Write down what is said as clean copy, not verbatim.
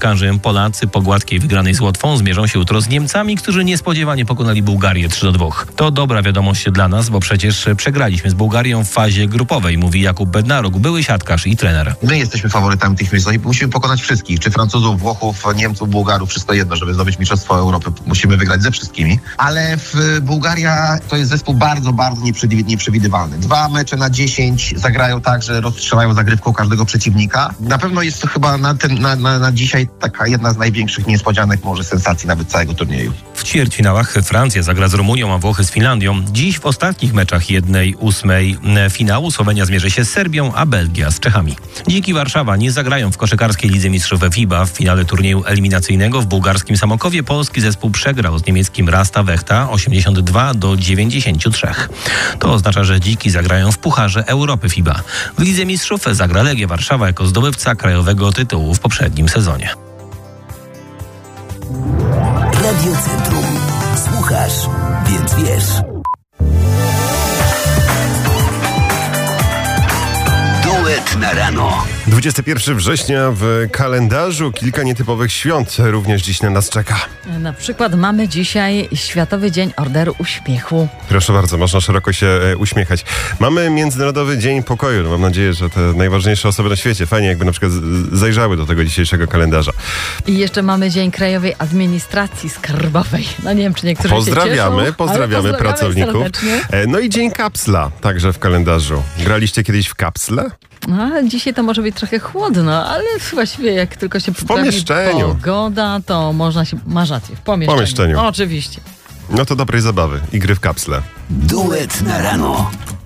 siatkarzy. Polacy po gładkiej wygranej z Łotwą zmierzą się jutro z Niemcami, którzy niespodziewanie pokonali Bułgarię 3-2. To dobra wiadomość dla nas, bo przecież przegraliśmy z Bułgarią w fazie grupowej, mówi Jakub Bednaruk, były siatkarz i trener. My jesteśmy faworytami tych mistrzostw i musimy pokonać wszystkich, czy Francuzów, Włochów, Niemców, Bułgarów, wszystko jedno, żeby zdobyć mistrzostwo Europy. Musimy wygrać ze wszystkimi, ale Bułgaria to jest zespół bardzo, bardzo nieprzewidywalny. 2 mecze na 10 zagrają tak, że rozstrzelają zagrywką każdego przeciwnika. Na pewno jest to chyba na dzisiaj taka jedna z największych niespodzianek, może sensacji nawet całego turnieju. W ćwierćfinałach Francja zagra z Rumunią, a Włochy z Finlandią. Dziś w ostatnich meczach 1/8 finału Słowenia zmierzy się z Serbią, a Belgia z Czechami. Dziki Warszawa nie zagrają w koszykarskiej Lidze Mistrzów FIBA. W finale turnieju eliminacyjnego w bułgarskim Samokowie polski zespół przegrał z niemieckim Rasta Wechta 82-93. To oznacza, że dziki zagrają w Pucharze Europy FIBA. W Lidze Mistrzów zagra Legia Warszawa jako zdobywca krajowego tytułu w poprzednim sezonie. Radio Centrum. Słuchasz, więc wiesz. Duet na rano. 21 września w kalendarzu kilka nietypowych świąt również dziś na nas czeka. Na przykład mamy dzisiaj Światowy Dzień Orderu Uśmiechu. Proszę bardzo, można szeroko się uśmiechać. Mamy Międzynarodowy Dzień Pokoju. Mam nadzieję, że te najważniejsze osoby na świecie fajnie jakby na przykład zajrzały do tego dzisiejszego kalendarza. I jeszcze mamy Dzień Krajowej Administracji Skarbowej. No nie wiem, czy niektórzy pozdrawiamy, się cieszą, pozdrawiamy pracowników. Serdecznie. No i Dzień Kapsla także w kalendarzu. Graliście kiedyś w kapsle? No, dzisiaj to może być trochę chłodno, ale właściwie jak tylko się poprawi pogoda, to można się... Masz rację, w pomieszczeniu. No, oczywiście. No to dobrej zabawy i gry w kapsle. Duet na rano.